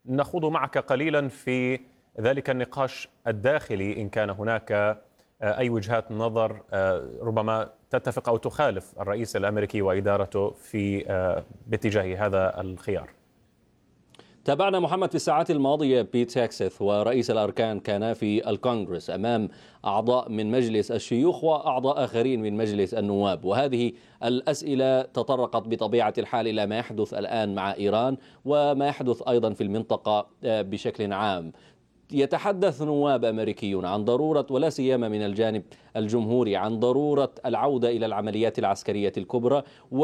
نخوض معك قليلا في ذلك النقاش الداخلي، إن كان هناك أي وجهات نظر ربما تتفق أو تخالف الرئيس الأمريكي وإدارته في باتجاه هذا الخيار. تابعنا محمد في الساعات الماضية بيت هيكسث ورئيس الأركان كان في الكونغرس أمام أعضاء من مجلس الشيوخ وأعضاء آخرين من مجلس النواب، وهذه الأسئلة تطرقت بطبيعة الحال إلى ما يحدث الآن مع إيران وما يحدث أيضا في المنطقة بشكل عام. يتحدث نواب أمريكيون عن ضرورة، ولا سيما من الجانب الجمهوري، عن ضرورة العودة إلى العمليات العسكرية الكبرى،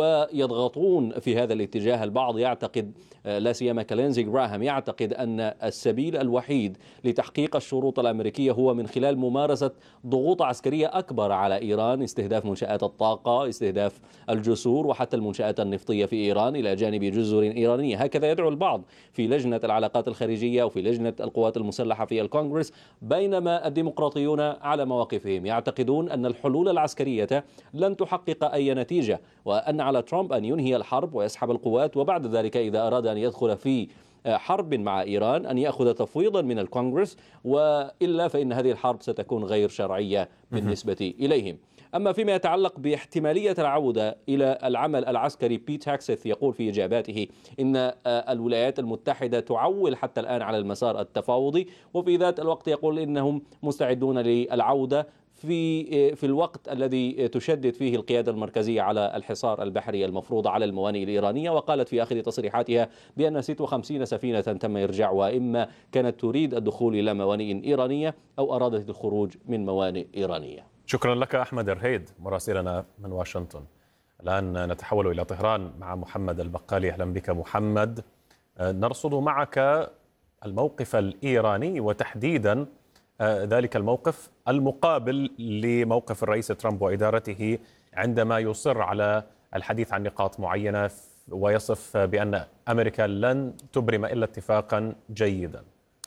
ويضغطون في هذا الاتجاه. البعض يعتقد، لا سيما كلينزي جراهام، يعتقد أن السبيل الوحيد لتحقيق الشروط الأمريكية هو من خلال ممارسة ضغوط عسكرية أكبر على إيران، استهداف منشآت الطاقة، استهداف الجسور وحتى المنشآت النفطية في إيران إلى جانب جزر إيرانية. هكذا يدعو البعض في لجنة العلاقات الخارجية وفي لجنة القوات المسلحة في الكونغرس، بينما الديمقراطيون على مواقفهم يعتقدون أن الحلول العسكرية لن تحقق أي نتيجة، وأن على ترامب أن ينهي الحرب ويسحب القوات، وبعد ذلك إذا أراد أن يدخل في حرب مع إيران أن يأخذ تفويضا من الكونغرس، وإلا فإن هذه الحرب ستكون غير شرعية بالنسبة إليهم. أما فيما يتعلق باحتمالية العودة إلى العمل العسكري، بيت هيكسث يقول في إجاباته إن الولايات المتحدة تعول حتى الآن على المسار التفاوضي، وفي ذات الوقت يقول إنهم مستعدون للعودة في الوقت الذي تشدد فيه القيادة المركزية على الحصار البحري المفروض على الموانئ الإيرانية. وقالت في آخر تصريحاتها بأن 56 سفينة تم إرجاعها، إما كانت تريد الدخول إلى موانئ إيرانية أو أرادت الخروج من موانئ إيرانية. شكرا لك أحمد الرهيد مراسلنا من واشنطن. الآن نتحول إلى طهران مع محمد البقالي. أهلا بك محمد. نرصد معك الموقف الإيراني، وتحديدا ذلك الموقف المقابل لموقف الرئيس ترامب وإدارته عندما يصر على الحديث عن نقاط معينة ويصف بأن أمريكا لن تبرم إلا اتفاقا جيدا.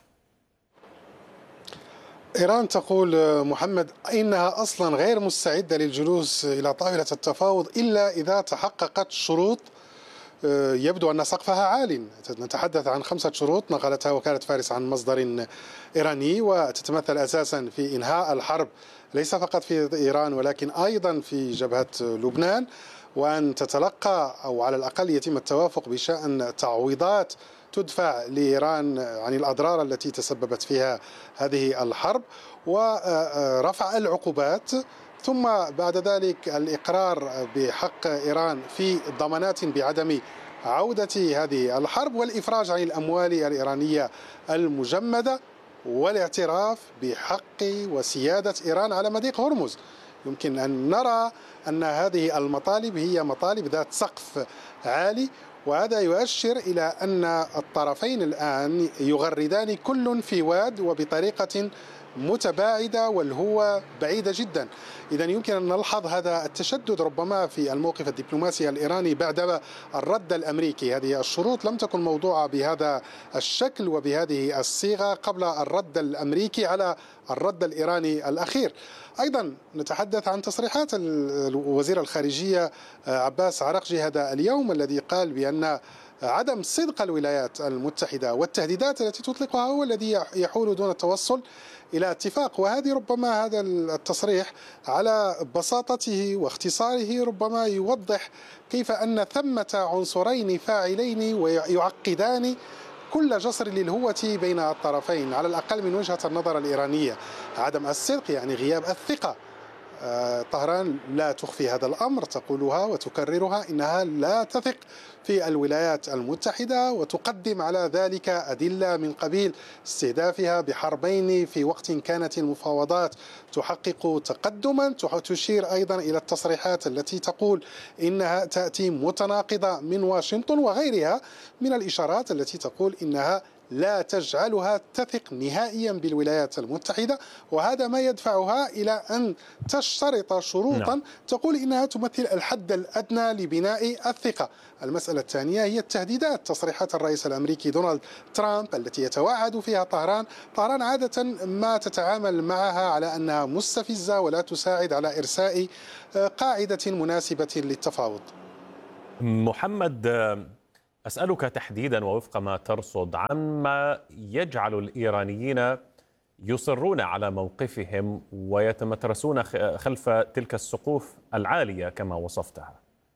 إيران تقول محمد إنها أصلا غير مستعدة للجلوس إلى طاولة التفاوض إلا إذا تحققت شروط يبدو أن سقفها عال. نتحدث عن 5 شروط نقلتها وكالة فارس عن مصدر إيراني، وتتمثل أساسا في إنهاء الحرب ليس فقط في إيران ولكن أيضا في جبهة لبنان، وأن تتلقى أو على الأقل يتم التوافق بشأن تعويضات تدفع لإيران عن الأضرار التي تسببت فيها هذه الحرب، ورفع العقوبات، ثم بعد ذلك الإقرار بحق إيران في ضمانات بعدم عودة هذه الحرب، والإفراج عن الأموال الإيرانية المجمدة، والاعتراف بحق وسيادة إيران على مضيق هرمز. يمكن أن نرى أن هذه المطالب هي مطالب ذات سقف عالي، وهذا يؤشر إلى أن الطرفين الآن يغردان كل في واد وبطريقة متباعدة والهوة بعيدة جدا. إذا يمكن أن نلحظ هذا التشدد ربما في الموقف الدبلوماسي الإيراني بعد الرد الأمريكي. هذه الشروط لم تكن موضوعة بهذا الشكل وبهذه الصيغة قبل الرد الأمريكي على الرد الإيراني الأخير. أيضا نتحدث عن تصريحات وزير الخارجية عباس عراقجي هذا اليوم، الذي قال بأن عدم صدق الولايات المتحدة والتهديدات التي تطلقها هو الذي يحول دون التوصل إلى اتفاق. وهذه ربما هذا التصريح على بساطته واختصاره ربما يوضح كيف أن ثمة عنصرين فاعلين ويعقدان كل جسر للهوة بين الطرفين، على الأقل من وجهة النظر الإيرانية. عدم الصدق يعني غياب الثقة. طهران لا تخفي هذا الأمر، تقولها وتكررها، إنها لا تثق في الولايات المتحدة، وتقدم على ذلك أدلة من قبيل استهدافها بحربين في وقت كانت المفاوضات تحقق تقدما. تشير أيضا إلى التصريحات التي تقول إنها تأتي متناقضة من واشنطن، وغيرها من الإشارات التي تقول إنها لا تجعلها تثق نهائيا بالولايات المتحدة، وهذا ما يدفعها إلى أن تشترط شروطا تقول إنها تمثل الحد الأدنى لبناء الثقة. المسألة الثانية هي التهديدات، تصريحات الرئيس الأمريكي دونالد ترامب التي يتوعد فيها طهران عادة ما تتعامل معها على أنها مستفزة ولا تساعد على إرساء قاعدة مناسبة للتفاوض. محمد، أسألك تحديدا ووفق ما ترصد عما يجعل الإيرانيين يصرون على موقفهم ويتمترسون خلف تلك السقوف العالية كما وصفتها.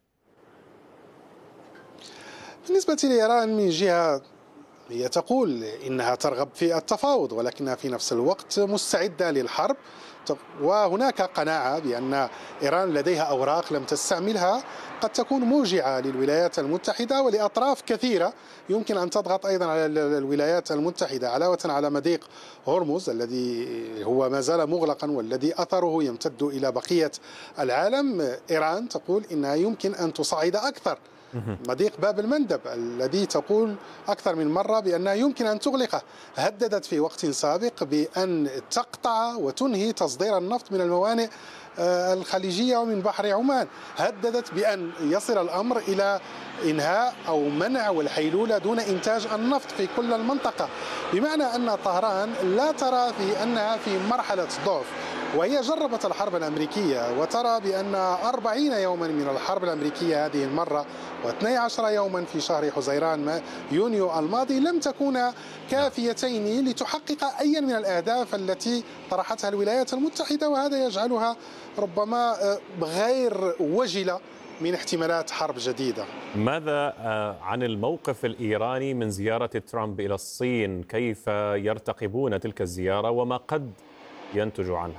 بالنسبة لإيران من جهة هي تقول إنها ترغب في التفاوض، ولكنها في نفس الوقت مستعدة للحرب، وهناك قناعة بأن إيران لديها أوراق لم تستعملها قد تكون موجعة للولايات المتحدة ولأطراف كثيرة يمكن أن تضغط أيضا على الولايات المتحدة، علاوة على مضيق هرمز الذي هو ما زال مغلقا والذي أثره يمتد إلى بقية العالم. إيران تقول إنها يمكن أن تصعد أكثر مضيق باب المندب الذي تقول أكثر من مرة بأنها يمكن أن تغلقه. هددت في وقت سابق بأن تقطع وتنهي تصدير النفط من الموانئ الخليجية ومن بحر عمان. هددت بأن يصل الأمر إلى إنهاء أو منع والحيلولة دون إنتاج النفط في كل المنطقة، بمعنى أن طهران لا ترى في أنها في مرحلة ضعف، وهي جربت الحرب الأمريكية وترى بأن 40 يوما من الحرب الأمريكية هذه المرة و12 يوما في شهر حزيران يونيو الماضي لم تكونا كافيتين لتحقق أي من الأهداف التي طرحتها الولايات المتحدة، وهذا يجعلها ربما غير وجلة من احتمالات حرب جديدة. ماذا عن الموقف الإيراني من زيارة ترامب إلى الصين؟ كيف يرتقبون تلك الزيارة وما قد ينتج عنها؟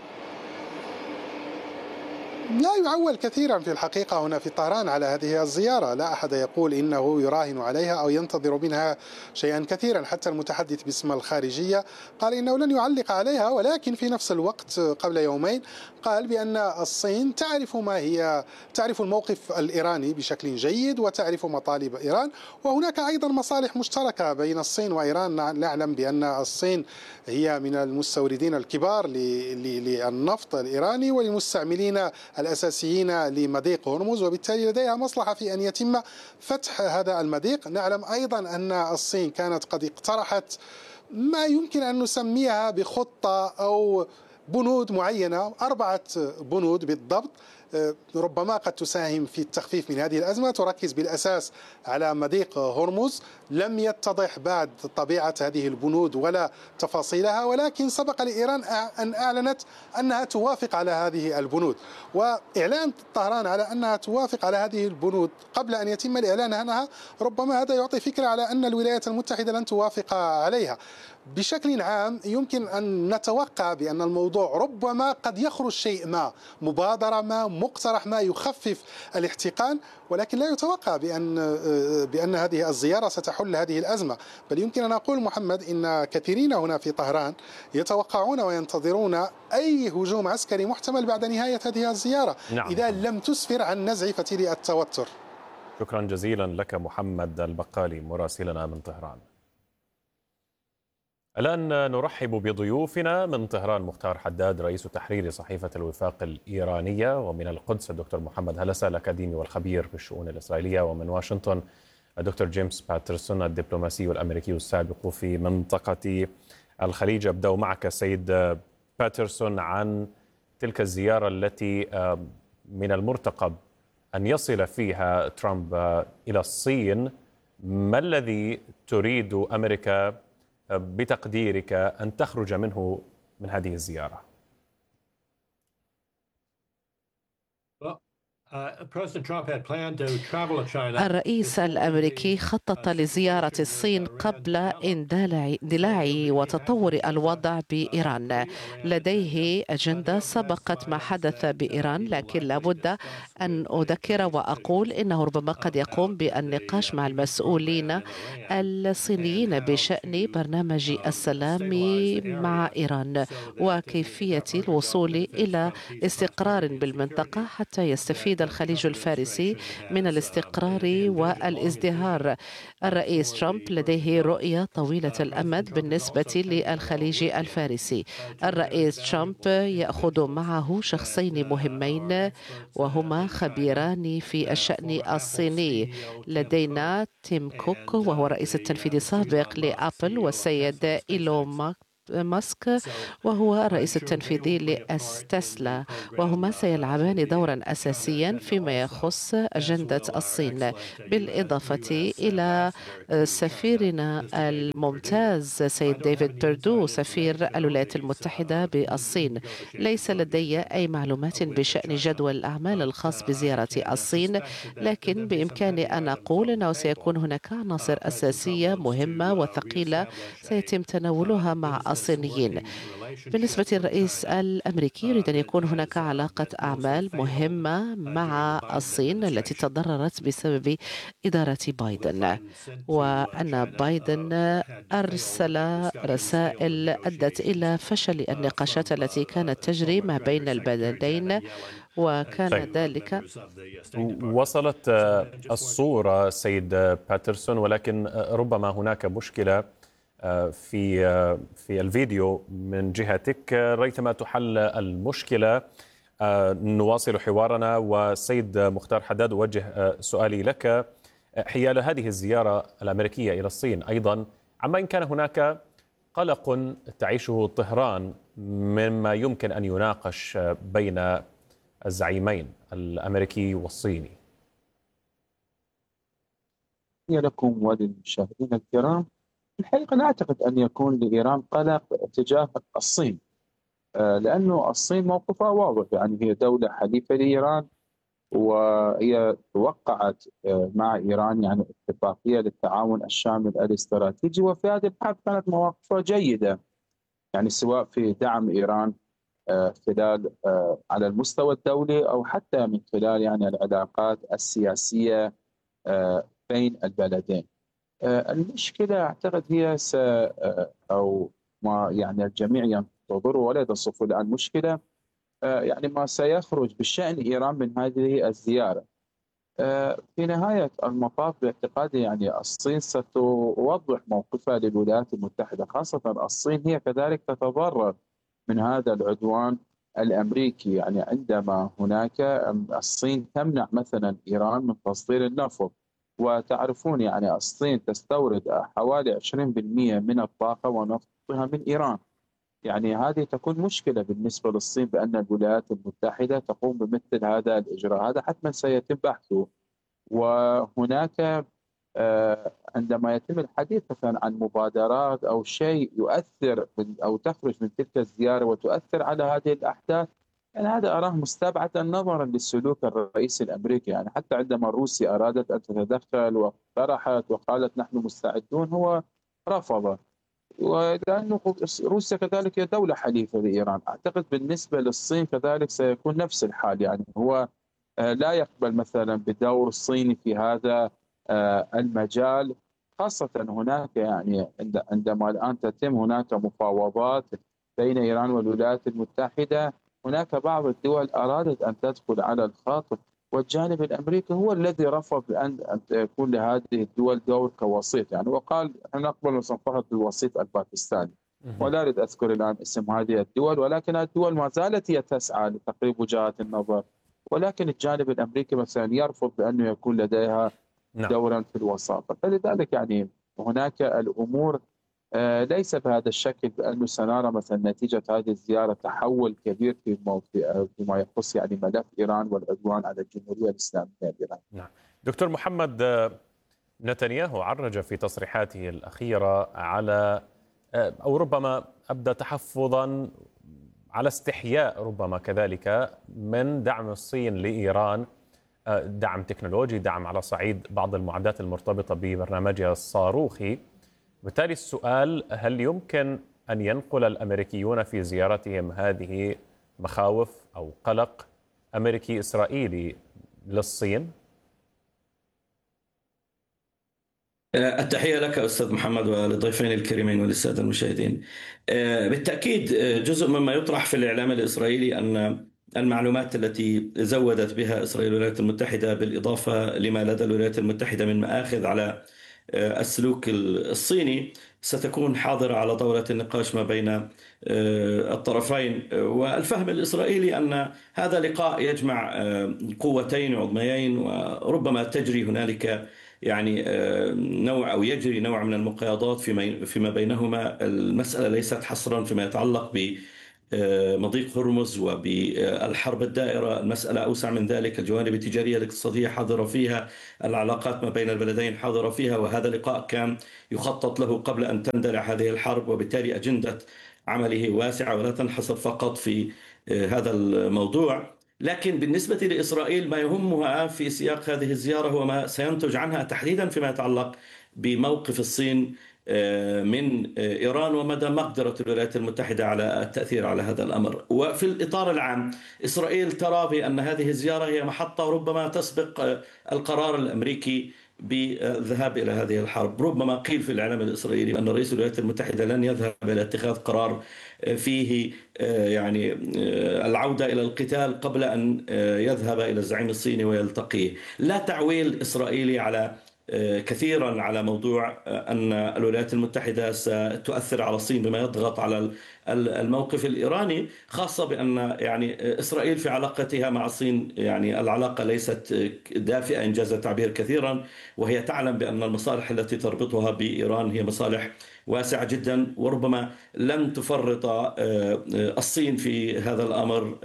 لا يعول كثيرا في الحقيقة هنا في طهران على هذه الزيارة، لا أحد يقول إنه يراهن عليها أو ينتظر منها شيئا كثيرا. حتى المتحدث باسم الخارجية قال إنه لن يعلق عليها، ولكن في نفس الوقت قبل يومين قال بأن الصين تعرف الموقف الإيراني بشكل جيد وتعرف مطالب إيران، وهناك أيضا مصالح مشتركة بين الصين وإيران. نعلم بأن الصين هي من المستوردين الكبار للنفط الإيراني والمستعملين الأساسيين لمضيق هرمز، وبالتالي لديها مصلحة في أن يتم فتح هذا المضيق. نعلم أيضا أن الصين كانت قد اقترحت ما يمكن أن نسميها بخطة أو بنود معينة، 4 بنود بالضبط، ربما قد تساهم في التخفيف من هذه الأزمة، تركز بالأساس على مضيق هرمز. لم يتضح بعد طبيعة هذه البنود ولا تفاصيلها، ولكن سبق لإيران أن أعلنت أنها توافق على هذه البنود، وإعلان طهران على أنها توافق على هذه البنود قبل أن يتم الإعلان عنها ربما هذا يعطي فكرة على أن الولايات المتحدة لن توافق عليها. بشكل عام يمكن أن نتوقع بأن الموضوع ربما قد يخرج شيء ما، مبادرة ما، مقترح ما يخفف الاحتقان، ولكن لا يتوقع بأن هذه الزيارة ستحل هذه الأزمة. بل يمكن أن أقول محمد إن كثيرين هنا في طهران يتوقعون وينتظرون أي هجوم عسكري محتمل بعد نهاية هذه الزيارة إذا لم تسفر عن نزع فتيل التوتر. شكرا جزيلا لك محمد البقالي مراسلنا من طهران. الآن نرحب بضيوفنا من طهران: مختار حداد رئيس تحرير صحيفة الوفاق الإيرانية، ومن القدس الدكتور محمد هلسة الأكاديمي والخبير في الشؤون الإسرائيلية، ومن واشنطن الدكتور جيمس باترسون الدبلوماسي والأمريكي السابق في منطقة الخليج. أبدأ معك سيد باترسون عن تلك الزيارة التي من المرتقب أن يصل فيها ترامب إلى الصين. ما الذي تريد أمريكا بتقديرك أن تخرج منه من هذه الزيارة؟ الرئيس الأمريكي خطط لزيارة الصين قبل اندلاع وتطور الوضع بإيران. لديه أجندة سبقت ما حدث بإيران، لكن لابد أن أذكر وأقول إنه ربما قد يقوم بالنقاش مع المسؤولين الصينيين بشأن برنامج السلام مع إيران وكيفية الوصول إلى استقرار بالمنطقة حتى يستفيد الخليج الفارسي من الاستقرار والازدهار. الرئيس ترامب لديه رؤية طويلة الأمد بالنسبة للخليج الفارسي. الرئيس ترامب يأخذ معه شخصين مهمين وهما خبيران في الشأن الصيني. لدينا تيم كوك وهو الرئيس التنفيذي السابق لأبل، والسيد إيلون ماسك وهو الرئيس التنفيذي لتسلا، وهما سيلعبان دورا أساسيا فيما يخص أجندة الصين، بالإضافة إلى سفيرنا الممتاز سيد ديفيد بيردو سفير الولايات المتحدة بالصين. ليس لدي أي معلومات بشأن جدول الأعمال الخاص بزيارة الصين، لكن بإمكاني أن أقول أنه سيكون هناك عناصر أساسية مهمة وثقيلة سيتم تناولها مع الصينيين. بالنسبة للرئيس الأمريكي يريد أن يكون هناك علاقة أعمال مهمة مع الصين التي تضررت بسبب إدارة بايدن، وأن بايدن أرسل رسائل أدت إلى فشل النقاشات التي كانت تجري ما بين البلدين، وكان ذلك. وصلت الصورة سيد باترسون، ولكن ربما هناك مشكلة في الفيديو من جهتك. ريثما تحل المشكلة نواصل حوارنا. والسيد مختار حداد، أوجه سؤالي لك حيال هذه الزيارة الأمريكية إلى الصين أيضا، عما إن كان هناك قلق تعيشه طهران مما يمكن أن يناقش بين الزعيمين الأمريكي والصيني. لكم وللمشاهدين الكرام، الحقيقة أنا أعتقد أن يكون لإيران قلق تجاه الصين، لأنه الصين موقفها واضح، يعني هي دولة حليفة لإيران، وهي وقعت مع إيران يعني اتفاقية للتعاون الشامل الاستراتيجي، وفي هذه الحال كانت مواقفها جيدة، يعني سواء في دعم إيران خلال على المستوى الدولي أو حتى من خلال يعني العلاقات السياسية بين البلدين. المشكلة أعتقد هي أو ما يعني الجميع ينتظر ولا يصف الآن مشكلة، يعني ما سيخرج بشأن إيران من هذه الزيارة. في نهاية المطاف باعتقادي يعني الصين ستوضح موقفها للولايات المتحدة، خاصة الصين هي كذلك تتضرر من هذا العدوان الأمريكي، يعني عندما هناك الصين تمنع مثلا إيران من تصدير النفط، وتعرفون يعني الصين تستورد حوالي 20% من الطاقة ونفطها من إيران. يعني هذه تكون مشكلة بالنسبة للصين بأن الولايات المتحدة تقوم بمثل هذا الإجراء، هذا حتما سيتم بحثه. وهناك عندما يتم الحديث مثلا عن مبادرات أو شيء يؤثر أو تخرج من تلك الزيارة وتؤثر على هذه الأحداث، يعني هذا أراه مستبعدا نظرا للسلوك الرئيس الأمريكي. يعني حتى عندما روسيا أرادت أن تتدخل واقترحت وقالت نحن مستعدون، هو رفض، ولأنه روسيا كذلك هي دولة حليفة لإيران. أعتقد بالنسبة للصين كذلك سيكون نفس الحال، يعني هو لا يقبل مثلا بدور الصيني في هذا المجال، خاصة هناك يعني عندما الآن تتم هناك مفاوضات بين إيران والولايات المتحدة، هناك بعض الدول أرادت أن تدخل على الخط، والجانب الأمريكي هو الذي رفض أن يكون لهذه الدول دور كوسيط، يعني وقال نحن نقبل فقط بالوسيط الباكستاني، ولا أريد أذكر الآن اسم هذه الدول، ولكن الدول ما زالت هي تسعى لتقريب وجهات النظر، ولكن الجانب الأمريكي مثلا يرفض بأنه يكون لديها دورا في الوساطة. فلذلك يعني هناك الأمور ليس بهذا الشكل، بأنه سنرى مثلا نتيجة هذه الزيارة تحول كبير فيما يخص يعني ملف إيران والعدوان على الجمهورية الإسلامية الإيرانية. نعم. دكتور محمد، نتنياهو عرج في تصريحاته الأخيرة على أو ربما أبدى تحفظا على استحياء ربما كذلك من دعم الصين لإيران، دعم تكنولوجي، دعم على صعيد بعض المعدات المرتبطة ببرنامجها الصاروخي. بالتالي السؤال، هل يمكن أن ينقل الأمريكيون في زيارتهم هذه مخاوف أو قلق أمريكي إسرائيلي للصين؟ التحية لك أستاذ محمد وللضيفين الكريمين وللسادة المشاهدين. بالتأكيد جزء مما يطرح في الإعلام الإسرائيلي أن المعلومات التي زودت بها إسرائيل الولايات المتحدة، بالإضافة لما لدى الولايات المتحدة من مآخذ على السلوك الصيني، ستكون حاضرة على طاولة النقاش ما بين الطرفين. والفهم الإسرائيلي أن هذا لقاء يجمع قوتين عظميين، وربما تجري هنالك يعني نوع أو يجري نوع من المقايضات فيما بينهما. المسألة ليست حصرا فيما يتعلق بمضيق هرمز وبالحرب الدائرة، المسألة أوسع من ذلك. الجوانب التجارية الاقتصادية حاضرة فيها، العلاقات ما بين البلدين حاضرة فيها، وهذا اللقاء كان يخطط له قبل أن تندلع هذه الحرب، وبالتالي أجندة عمله واسعة ولا تنحصر فقط في هذا الموضوع. لكن بالنسبة لإسرائيل ما يهمها في سياق هذه الزيارة هو ما سينتج عنها، تحديدا فيما يتعلق بموقف الصين من إيران ومدى مقدرة الولايات المتحدة على التأثير على هذا الأمر. وفي الإطار العام إسرائيل ترى بأن هذه الزيارة هي محطة ربما تسبق القرار الأمريكي بالذهاب إلى هذه الحرب. ربما قيل في الإعلام الإسرائيلي أن رئيس الولايات المتحدة لن يذهب إلى اتخاذ قرار فيه يعني العودة إلى القتال قبل أن يذهب إلى الزعيم الصيني ويلتقيه. لا تعويل إسرائيلي على كثيرا على موضوع أن الولايات المتحدة ستؤثر على الصين بما يضغط على الموقف الإيراني، خاصة بأن يعني إسرائيل في علاقتها مع الصين يعني العلاقة ليست دافئة إنجاز التعبير كثيرا، وهي تعلم بأن المصالح التي تربطها بإيران هي مصالح واسعة جدا، وربما لن تفرط الصين في هذا الأمر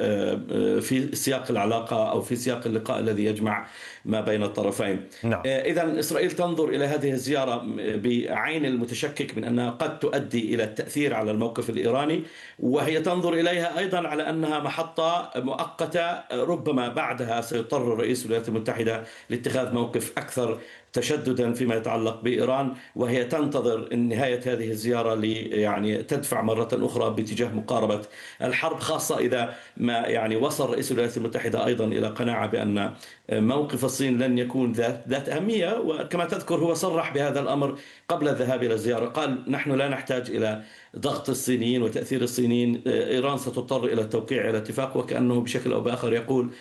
في سياق العلاقة أو في سياق اللقاء الذي يجمع ما بين الطرفين. نعم. إذن إسرائيل تنظر إلى هذه الزيارة بعين المتشكك من أنها قد تؤدي إلى التأثير على الموقف الإيراني، وهي تنظر إليها أيضا على أنها محطة مؤقتة، ربما بعدها سيضطر رئيس الولايات المتحدة لاتخاذ موقف أكثر تشددا فيما يتعلق بإيران، وهي تنتظر نهاية هذه الزيارة يعني تدفع مرة أخرى باتجاه مقاربة الحرب، خاصة إذا ما يعني وصل رئيس الولايات المتحدة أيضا إلى قناعة بأن موقف الصين لن يكون ذات أهمية. وكما تذكر هو صرح بهذا الأمر قبل الذهاب إلى الزيارة، قال نحن لا نحتاج إلى ضغط الصينيين وتأثير الصينيين، إيران ستضطر إلى التوقيع على اتفاق، وكأنه بشكل أو بآخر يقول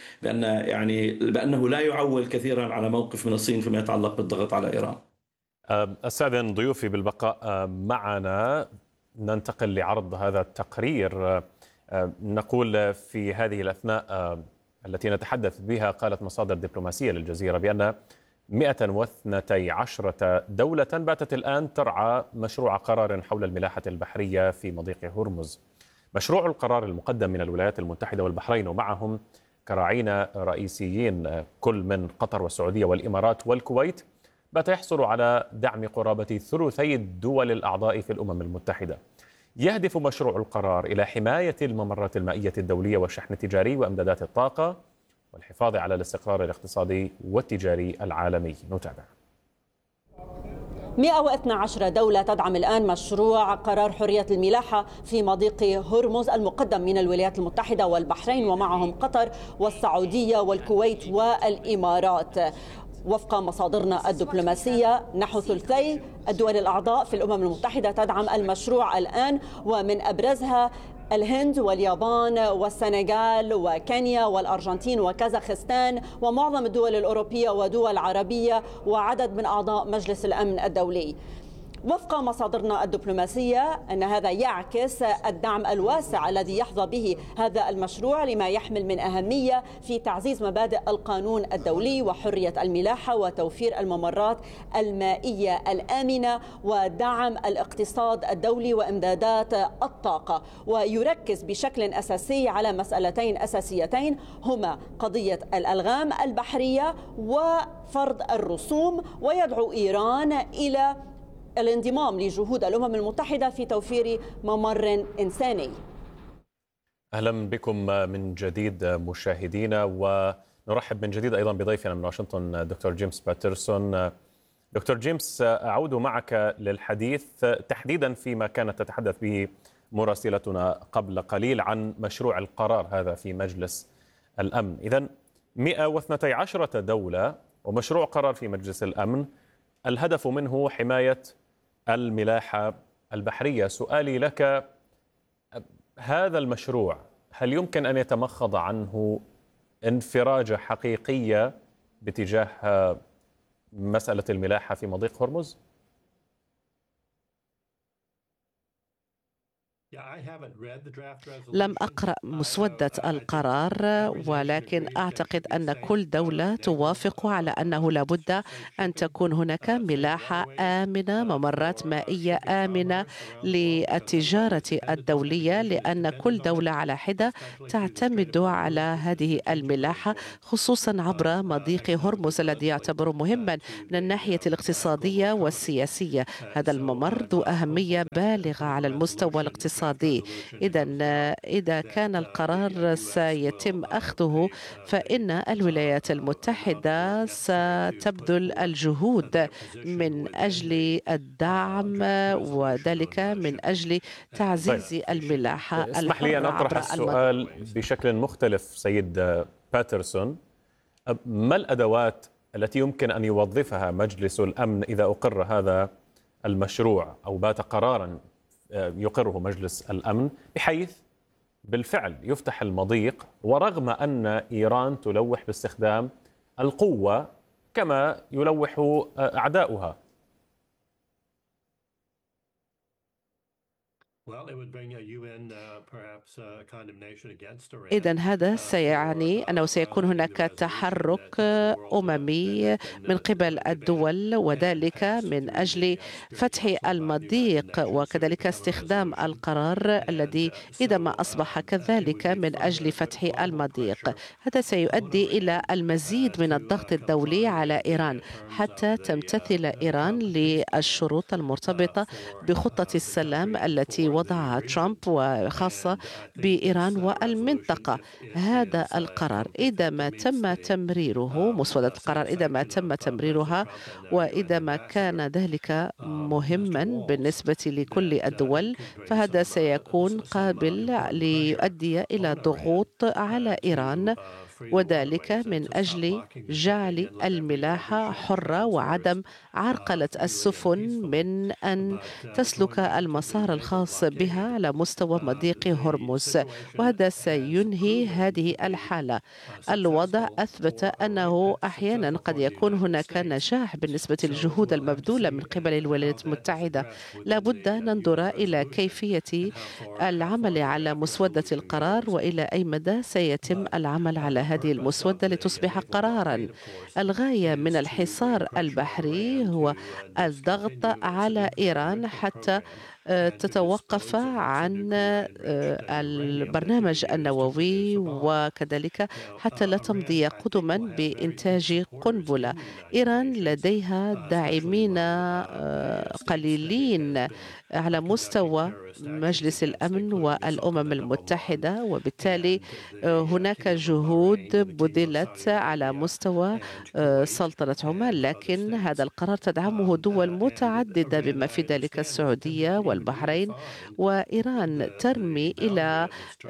بأنه لا يعول كثيرا على موقف من الصين فيما يتعلق بالضغط على إيران. أستأذن ضيوفي بالبقاء معنا، ننتقل لعرض هذا التقرير. نقول في هذه الأثناء التي نتحدث بها قالت مصادر دبلوماسية للجزيرة بأن 112 دولة باتت الآن ترعى مشروع قرار حول الملاحة البحرية في مضيق هرمز. مشروع القرار المقدم من الولايات المتحدة والبحرين ومعهم كراعين رئيسيين كل من قطر والسعودية والإمارات والكويت بات يحصل على دعم قرابة ثلثي الدول الأعضاء في الأمم المتحدة. يهدف مشروع القرار إلى حماية الممرات المائية الدولية والشحن التجاري وإمدادات الطاقة والحفاظ على الاستقرار الاقتصادي والتجاري العالمي. نتابع. 112 دولة تدعم الآن مشروع قرار حرية الملاحة في مضيق هرمز المقدم من الولايات المتحدة والبحرين ومعهم قطر والسعودية والكويت والإمارات. وفق مصادرنا الدبلوماسية نحو ثلثي الدول الأعضاء في الأمم المتحدة تدعم المشروع الآن، ومن أبرزها الهند واليابان والسنغال وكينيا والأرجنتين وكازاخستان ومعظم الدول الأوروبية ودول عربية وعدد من أعضاء مجلس الأمن الدولي. وفق مصادرنا الدبلوماسية أن هذا يعكس الدعم الواسع الذي يحظى به هذا المشروع لما يحمل من أهمية في تعزيز مبادئ القانون الدولي وحرية الملاحة وتوفير الممرات المائية الآمنة ودعم الاقتصاد الدولي وإمدادات الطاقة، ويركز بشكل أساسي على مسألتين أساسيتين هما قضية الألغام البحرية وفرض الرسوم، ويدعو إيران إلى الانضمام لجهود الأمم المتحدة في توفير ممر إنساني. أهلا بكم من جديد مشاهدينا، ونرحب من جديد أيضا بضيفنا من واشنطن دكتور جيمس باترسون. دكتور جيمس، أعود معك للحديث تحديدا فيما كانت تتحدث به مراسلتنا قبل قليل عن مشروع القرار هذا في مجلس الأمن. إذن 112 دولة ومشروع قرار في مجلس الأمن، الهدف منه حماية الملاحة البحرية. سؤالي لك، هذا المشروع هل يمكن أن يتمخض عنه انفراجة حقيقية باتجاه مسألة الملاحة في مضيق هرمز؟ لم أقرأ مسودة القرار، ولكن أعتقد أن كل دولة توافق على أنه لابد أن تكون هناك ملاحة آمنة، ممرات مائية آمنة للتجارة الدولية، لأن كل دولة على حدة تعتمد على هذه الملاحة، خصوصا عبر مضيق هرمز الذي يعتبر مهما من الناحية الاقتصادية والسياسية. هذا الممر ذو أهمية بالغة على المستوى الاقتصادي. إذا كان القرار سيتم أخذه، فإن الولايات المتحدة ستبذل الجهود من أجل الدعم، وذلك من أجل تعزيز الملاحة. اسمح لي أن أطرح السؤال بشكل مختلف سيد باترسون. ما الأدوات التي يمكن أن يوظفها مجلس الأمن إذا أقر هذا المشروع أو بات قراراً يقره مجلس الأمن، بحيث بالفعل يفتح المضيق، ورغم أن إيران تلوح باستخدام القوة كما يلوح أعداؤها؟ إذن هذا سيعني أنه سيكون هناك تحرك أممي من قبل الدول، وذلك من أجل فتح المضيق، وكذلك استخدام القرار الذي إذا ما أصبح كذلك من أجل فتح المضيق. هذا سيؤدي إلى المزيد من الضغط الدولي على إيران حتى تمتثل إيران للشروط المرتبطة بخطة السلام التي وضعها ترامب، وخاصة بإيران والمنطقة. هذا القرار إذا ما تم تمريره، مسودة القرار إذا ما تم تمريرها، وإذا ما كان ذلك مهما بالنسبة لكل الدول، فهذا سيكون قابل ليؤدي إلى ضغوط على إيران، وذلك من أجل جعل الملاحة حرة وعدم عرقلة السفن من أن تسلك المسار الخاص بها على مستوى مضيق هرمز، وهذا سينهي هذه الحالة. الوضع أثبت أنه أحيانا قد يكون هناك نجاح بالنسبة للجهود المبذولة من قبل الولايات المتحدة. لابد ننظر إلى كيفية العمل على مسودة القرار، وإلى أي مدى سيتم العمل على هذه المسودة لتصبح قراراً. الغاية من الحصار البحري هو الضغط على إيران حتى تتوقف عن البرنامج النووي، وكذلك حتى لا تمضي قدما بإنتاج قنبلة. إيران لديها داعمين قليلين على مستوى مجلس الأمن والأمم المتحدة، وبالتالي هناك جهود بذلت على مستوى سلطنة عمان، لكن هذا القرار تدعمه دول متعددة بما في ذلك السعودية والبحرين، وإيران ترمي إلى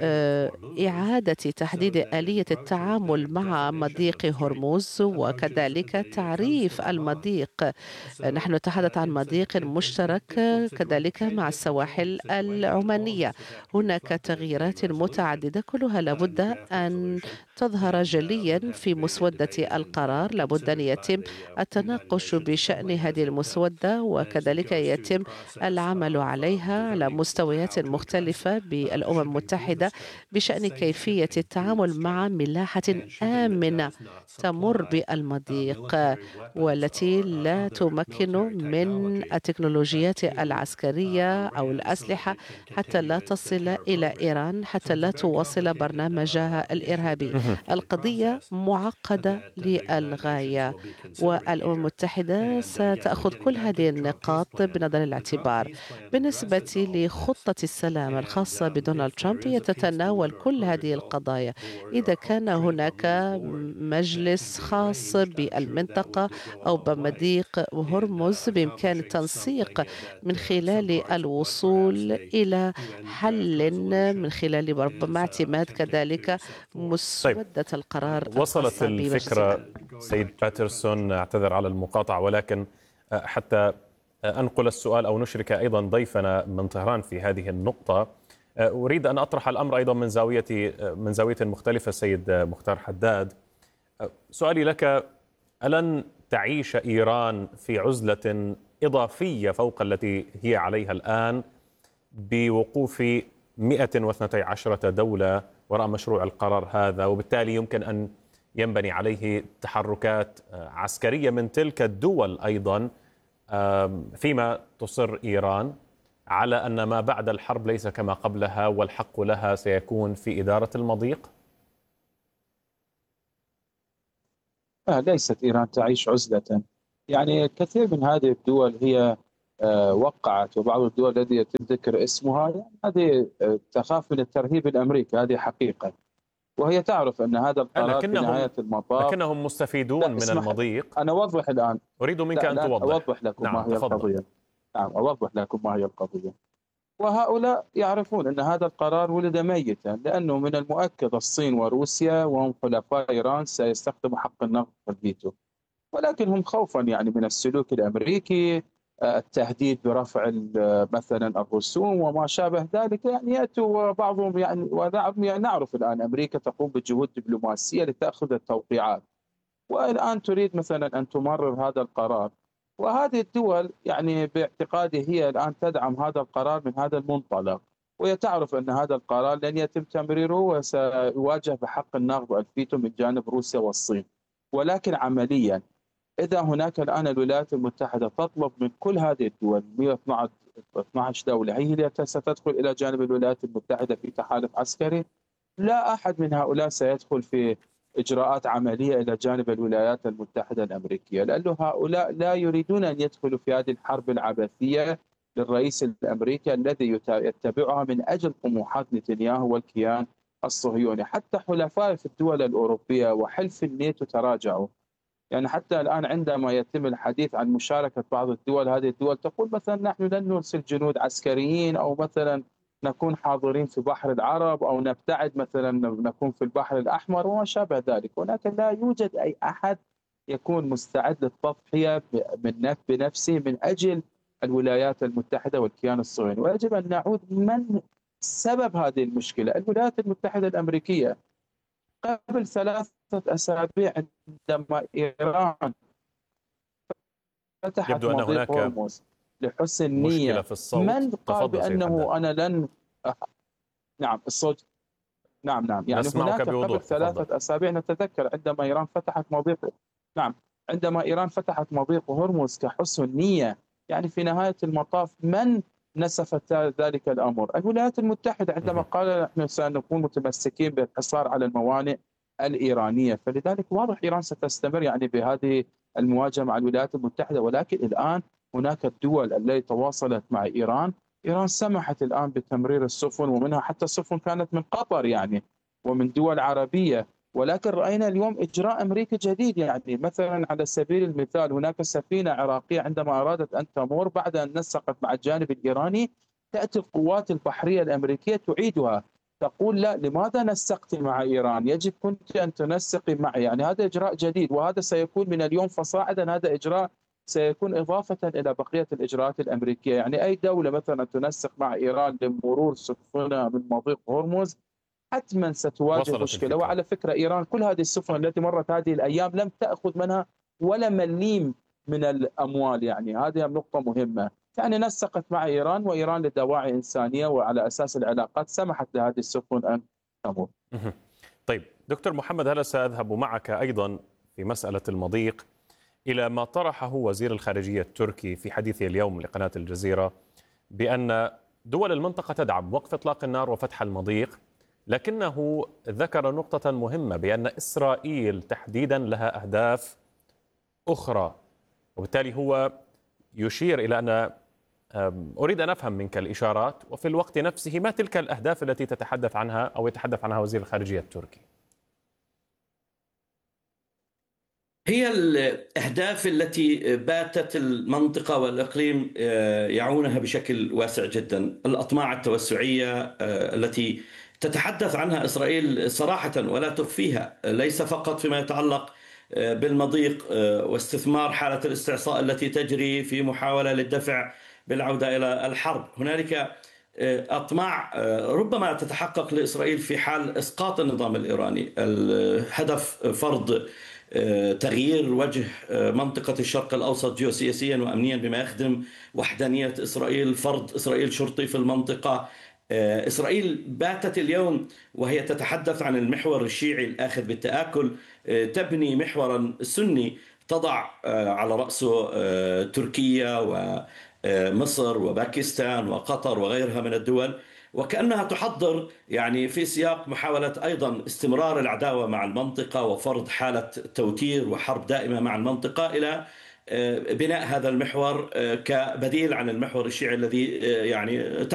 إعادة تحديد آلية التعامل مع مضيق هرمز، وكذلك تعريف المضيق. نحن نتحدث عن مضيق مشترك كذلك مع السواحل العمانية. هناك تغييرات متعددة كلها لابد أن تظهر جليا في مسودة القرار. لابد أن يتم التناقش بشأن هذه المسودة، وكذلك يتم العمل عليها على مستويات مختلفة بالأمم المتحدة بشأن كيفية التعامل مع ملاحة آمنة تمر بالمضيق، والتي لا تمكن من التكنولوجيات العسكرية أو الأسلحة حتى لا تصل إلى إيران، حتى لا تواصل برنامجها الإرهابي. القضية معقدة للغاية، والأمم المتحدة ستأخذ كل هذه النقاط بنظر الاعتبار. بالنسبة لخطة السلام الخاصة بدونالد ترامب، هي تتناول كل هذه القضايا. إذا كان هناك مجلس خاص بالمنطقة أو بمضيق هرمز، بإمكان التنسيق من خلال الوصول إلى حل من خلال ربما اعتماد كذلك مسودة القرار. وصلت الفكرة سيد باترسون، أعتذر على المقاطعة، ولكن حتى أنقل السؤال أو نشرك أيضا ضيفنا من طهران في هذه النقطة، أريد أن أطرح الأمر أيضا من زاوية مختلفة. سيد مختار حداد، سؤالي لك: ألن تعيش إيران في عزلة إضافية فوق التي هي عليها الآن بوقوف 112 دولة وراء مشروع القرار هذا، وبالتالي يمكن أن ينبني عليه تحركات عسكرية من تلك الدول أيضا، فيما تصر إيران على أن ما بعد الحرب ليس كما قبلها والحق لها سيكون في إدارة المضيق؟ ليست إيران تعيش عزلة، يعني كثير من هذه الدول هي وقعت، وبعض الدول التي يتم ذكر اسمها يعني هذه تخاف من الترهيب الأمريكي، هذه حقيقة، وهي تعرف أن هذا القرار في نهاية المطاف. لكنهم مستفيدون من المضيق. أنا أوضح الآن، أريد منك أن توضح. أوضح لكم ما هي القضية. نعم، أوضح لكم ما هي القضية. وهؤلاء يعرفون أن هذا القرار ولد ميتا، لأنه من المؤكد الصين وروسيا وهم حلفاء إيران سيستخدموا حق النقد والفيتو، ولكن هم خوفا يعني من السلوك الأمريكي، التهديد برفع مثلا الرسوم وما شابه ذلك، يعني يأتوا بعضهم يعني نعرف الآن أمريكا تقوم بجهود دبلوماسية لتأخذ التوقيعات، والآن تريد مثلا أن تمرر هذا القرار، وهذه الدول يعني باعتقادي هي الآن تدعم هذا القرار من هذا المنطلق، وهي تعرف أن هذا القرار لن يتم تمريره وسيواجه بحق النقد والفيتو من جانب روسيا والصين. ولكن عمليا إذا هناك الآن الولايات المتحدة تطلب من كل هذه الدول 112 دولة هي التي ستدخل إلى جانب الولايات المتحدة في تحالف عسكري، لا أحد من هؤلاء سيدخل في إجراءات عملية إلى جانب الولايات المتحدة الأمريكية، لأن هؤلاء لا يريدون أن يدخلوا في هذه الحرب العبثية للرئيس الأمريكي الذي يتبعها من أجل طموحات نتنياهو والكيان الصهيوني. حتى حلفاء في الدول الأوروبية وحلف الناتو تراجعوا، يعني حتى الآن عندما يتم الحديث عن مشاركة بعض الدول، هذه الدول تقول مثلا نحن لن نرسل جنود عسكريين، أو مثلا نكون حاضرين في بحر العرب، أو نبتعد مثلا نكون في البحر الأحمر وما شابه ذلك، ولكن لا يوجد أي أحد يكون مستعد للتضحية بنفسه من أجل الولايات المتحدة والكيان الصهيوني. ويجب أن نعود من سبب هذه المشكلة. الولايات المتحدة الأمريكية قبل 3 أسابيع عندما إيران فتحت مضيق هرمز لحسن نية، من قال بأنه أنا لن نعم الصوت نعم يعني هناك قبل 3 أسابيع نتذكر عندما إيران فتحت مضيق هرمز كحسن نية، يعني في نهاية المطاف من نسفت ذلك الأمر؟ الولايات المتحدة عندما قال نحن سنكون متمسكين بالحصار على الموانئ الإيرانية، فلذلك واضح إيران ستستمر يعني بهذه المواجهة مع الولايات المتحدة. ولكن الآن هناك الدول التي تواصلت مع إيران سمحت الآن بتمرير السفن، ومنها حتى سفن كانت من قطر يعني ومن دول عربية. ولكن رأينا اليوم إجراء أمريكي جديد، يعني مثلا على سبيل المثال هناك سفينة عراقية عندما أرادت أن تمر بعد أن نسقت مع الجانب الإيراني، تأتي القوات البحرية الأمريكية تعيدها، تقول لا، لماذا نسقت مع إيران؟ يجب كنت أن تنسقي معي. يعني هذا إجراء جديد، وهذا سيكون من اليوم فصاعدا، هذا إجراء سيكون إضافة إلى بقية الإجراءات الأمريكية. يعني أي دولة مثلا تنسق مع إيران لمرور سفنها من مضيق هرمز حتما ستواجه مشكلة. وعلى فكرة إيران كل هذه السفن التي مرت هذه الأيام لم تأخذ منها ولا مليم من الأموال، يعني هذه نقطة مهمة. يعني نسقت مع إيران، وإيران لدواعي إنسانية وعلى أساس العلاقات سمحت لهذه السفن أن تمر. طيب دكتور محمد، هلا سأذهب معك أيضا في مسألة المضيق إلى ما طرحه وزير الخارجية التركي في حديثه اليوم لقناة الجزيرة، بأن دول المنطقة تدعم وقف إطلاق النار وفتح المضيق، لكنه ذكر نقطة مهمة بأن إسرائيل تحديدا لها أهداف أخرى، وبالتالي هو يشير إلى أن أريد أن أفهم منك الإشارات وفي الوقت نفسه ما تلك الأهداف التي تتحدث عنها أو يتحدث عنها وزير الخارجية التركي. هي الأهداف التي باتت المنطقة والإقليم يعونها بشكل واسع جدا، الأطماع التوسعية التي تتحدث عنها إسرائيل صراحة ولا تخفيها، ليس فقط فيما يتعلق بالمضيق واستثمار حالة الاستعصاء التي تجري في محاولة للدفع بالعودة إلى الحرب. هنالك أطماع ربما تتحقق لإسرائيل في حال إسقاط النظام الإيراني، الهدف فرض تغيير وجه منطقة الشرق الأوسط جيوسياسيا وأمنيا بما يخدم وحدانية إسرائيل، فرض إسرائيل شرطي في المنطقة. إسرائيل باتت اليوم وهي تتحدث عن المحور الشيعي الآخذ بالتآكل تبني محورا سني تضع على رأسه تركيا ومصر وباكستان وقطر وغيرها من الدول، وكأنها تحضر يعني في سياق محاولة أيضا استمرار العداوة مع المنطقة وفرض حالة توتير وحرب دائمة مع المنطقة إلى بناء هذا المحور كبديل عن المحور الشيعي الذي يعني